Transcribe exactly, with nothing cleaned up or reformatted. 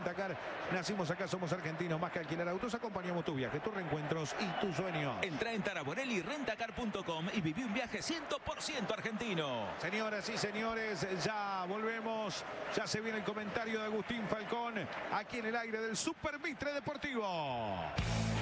Rentacar. Nacimos acá, somos argentinos. Más que alquilar autos, acompañamos tu viaje, tus reencuentros y tus sueños. Entra en taraborelli rentacar punto com y viví un viaje cien por ciento argentino. Señoras y señores, ya volvemos. Ya se viene el comentario de Agustín Falcón aquí en el aire del Super Mitre Deportivo.